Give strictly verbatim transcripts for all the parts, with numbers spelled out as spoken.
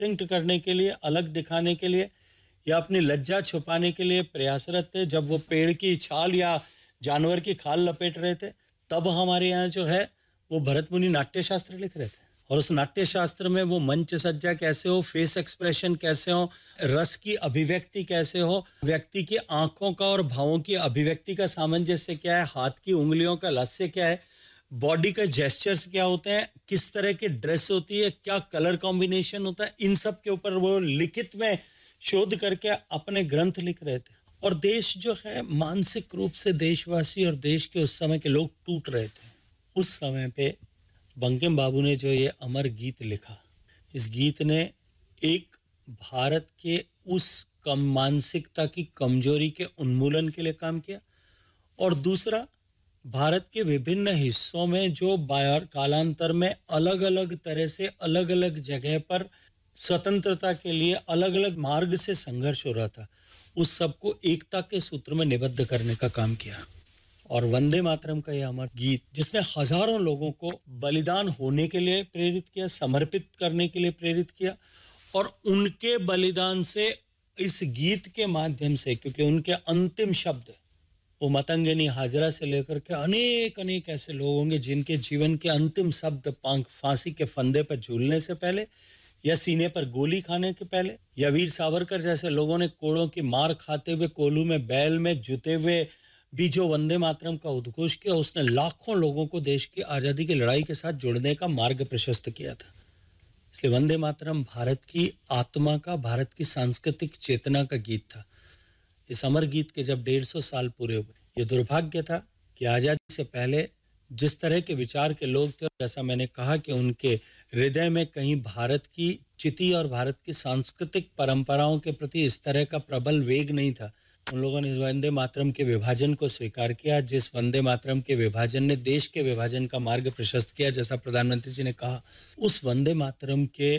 Distinct करने के लिए, अलग दिखाने के लिए या अपनी लज्जा छुपाने के लिए प्रयासरत थे। जब वो पेड़ की छाल या जानवर की खाल लपेट रहे थे, तब हमारे यहाँ जो है वो भरत मुनि नाट्य शास्त्र लिख रहे थे। और उस नाट्य शास्त्र में वो मंच सज्जा कैसे हो, फेस एक्सप्रेशन कैसे हो, रस की अभिव्यक्ति कैसे हो, व्यक्ति की आंखों का और भावों की अभिव्यक्ति का सामंजस्य क्या है, हाथ की उंगलियों का लस्य क्या है, बॉडी का जेस्चर्स क्या होते हैं, किस तरह की ड्रेस होती है, क्या कलर कॉम्बिनेशन होता है, इन सब के ऊपर वो लिखित में शोध करके अपने ग्रंथ लिख रहे थे। और देश जो है मानसिक रूप से देशवासी और देश के उस समय के लोग टूट रहे थे। उस समय पे बंकिम बाबू ने जो ये अमर गीत लिखा, इस गीत ने एक भारत के उस कम मानसिकता की कमजोरी के उन्मूलन के लिए काम किया और दूसरा भारत के विभिन्न हिस्सों में जो बाहर कालांतर में अलग-अलग तरह से अलग-अलग जगह पर स्वतंत्रता के लिए अलग-अलग मार्ग से संघर्ष हो रहा था, उस सबको एकता के सूत्र में निबद्ध करने का काम किया। और वंदे मातरम का यह अमर गीत जिसने हजारों लोगों को बलिदान होने के लिए प्रेरित किया, समर्पित करने के लिए प्रेरित किया और उनके बलिदान से इस गीत के माध्यम से, क्योंकि उनके अंतिम शब्द वो मतंगिनी हाजरा से लेकर के अनेक अनेक ऐसे लोग होंगे जिनके जीवन के अंतिम शब्द फांसी के फंदे पर झूलने से पहले या सीने पर गोली खाने के पहले या वीर सावरकर जैसे लोगों ने कोड़ों की मार खाते हुए कोलू में बैल में जुते हुए भी जो वंदे मातरम का उद्घोष किया, उसने लाखों लोगों को देश की आज़ादी की लड़ाई के साथ जुड़ने का मार्ग प्रशस्त किया था। इसलिए वंदे मातरम भारत की आत्मा का, भारत की सांस्कृतिक चेतना का गीत था। इस अमर गीत के जब डेढ़ सौ साल पूरे हुए, ये दुर्भाग्य था कि आज़ादी से पहले जिस तरह के विचार के लोग थे, जैसा मैंने कहा कि उनके हृदय में कहीं भारत की चिति और भारत की सांस्कृतिक परंपराओं के प्रति इस तरह का प्रबल वेग नहीं था। उन लोगों ने वंदे मातरम के विभाजन को स्वीकार किया, जिस वंदे मातरम के विभाजन ने देश के विभाजन का मार्ग प्रशस्त किया, जैसा प्रधानमंत्री जी ने कहा। उस वंदे मातरम के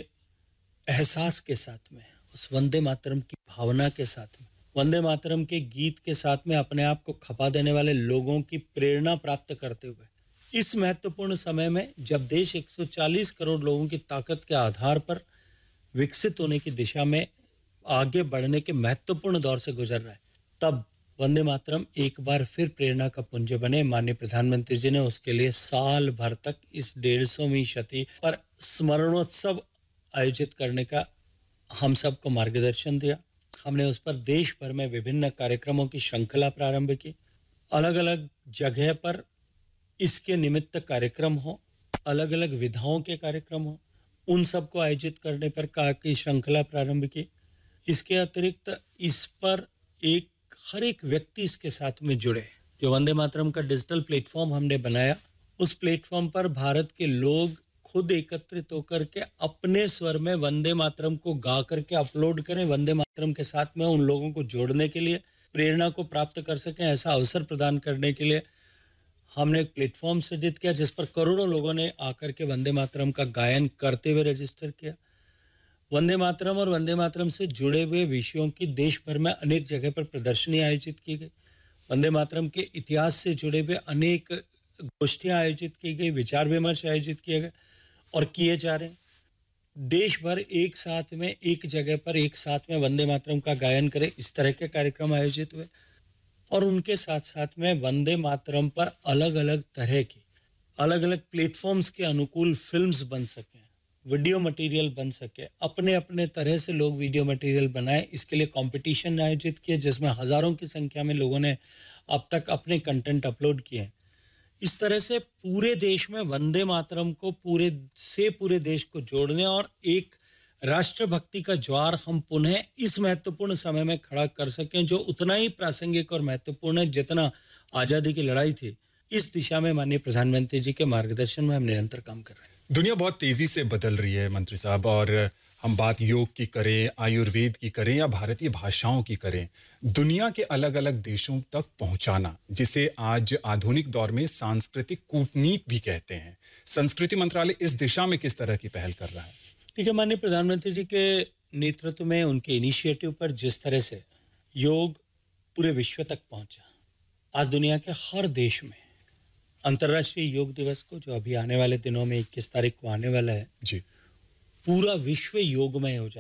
एहसास के साथ में, उस वंदे मातरम की भावना के साथ में, वंदे मातरम के गीत के साथ में अपने आप को खपा देने वाले लोगों की प्रेरणा प्राप्त करते हुए इस महत्वपूर्ण समय में जब देश एक सौ चालीस करोड़ लोगों की ताकत के आधार पर विकसित होने की दिशा में आगे बढ़ने के महत्वपूर्ण दौर से गुजर रहा है, तब वंदे मातरम एक बार फिर प्रेरणा का पुंज बने। माननीय प्रधानमंत्री जी ने उसके लिए साल भर तक इस डेढ़ सौवीं शती पर स्मरणोत्सव आयोजित करने का हम सबको मार्गदर्शन दिया। हमने उस पर देश भर में विभिन्न कार्यक्रमों की श्रृंखला प्रारंभ की। अलग-अलग जगह पर इसके निमित्त कार्यक्रम हो, अलग-अलग विधाओं के कार्यक्रम हो, उन सबको आयोजित करने पर की श्रृंखला प्रारंभ की। इसके अतिरिक्त इस पर एक हर एक व्यक्ति इसके साथ में जुड़े। जो वंदे मातरम का डिजिटल प्लेटफॉर्म हमने बनाया, उस प्लेटफॉर्म पर भारत के लोग खुद एकत्रित होकर के अपने स्वर में वंदे मातरम को गा करके अपलोड करें। वंदे मातरम के साथ में उन लोगों को जोड़ने के लिए, प्रेरणा को प्राप्त कर सकें, ऐसा अवसर प्रदान करने के लिए हमने एक प्लेटफॉर्म सृजित किया जिस पर करोड़ों लोगों ने आकर के वंदे मातरम का गायन करते हुए रजिस्टर किया। वंदे मातरम और वंदे मातरम से जुड़े हुए विषयों की देश भर में अनेक जगह पर प्रदर्शनी आयोजित की गई। वंदे मातरम के इतिहास से जुड़े हुए अनेक गोष्ठियां आयोजित की गई, विचार विमर्श आयोजित किए गए और किए जा रहे हैं। देश भर एक साथ में एक जगह पर एक साथ में वंदे मातरम का गायन करें, इस तरह के कार्यक्रम आयोजित हुए और उनके साथ साथ में वंदे मातरम पर अलग-अलग तरह की अलग-अलग प्लेटफॉर्म्स के अनुकूल फिल्म्स बन सकें, वीडियो मटेरियल बन सके, अपने अपने तरह से लोग वीडियो मटेरियल बनाएं। इसके लिए कंपटीशन आयोजित किए जिसमें हजारों की संख्या में लोगों ने अब तक अपने कंटेंट अपलोड किए। इस तरह से पूरे देश में वंदे मातरम को पूरे से पूरे देश को जोड़ने और एक राष्ट्रभक्ति का ज्वार हम पुनः इस महत्वपूर्ण समय में खड़ा कर सकें जो उतना ही प्रासंगिक और महत्वपूर्ण है जितना आजादी की लड़ाई थी। इस दिशा में माननीय प्रधानमंत्री जी के मार्गदर्शन में हम निरंतर काम कर रहे हैं। दुनिया बहुत तेजी से बदल रही है मंत्री साहब, और हम बात योग की करें, आयुर्वेद की करें या भारतीय भाषाओं की करें, दुनिया के अलग-अलग देशों तक पहुंचाना, जिसे आज आधुनिक दौर में सांस्कृतिक कूटनीति भी कहते हैं, संस्कृति मंत्रालय इस दिशा में किस तरह की पहल कर रहा है? देखिए, माननीय प्रधानमंत्री जी के नेतृत्व में, उनके इनिशिएटिव पर जिस तरह से योग पूरे विश्व तक पहुंचा, आज दुनिया के हर देश में अंतर्राष्ट्रीय योग दिवस को, जो अभी आने वाले दिनों में इक्कीस तारीख को आने वाला है जी, पूरा विश्व योगमय हो जाए।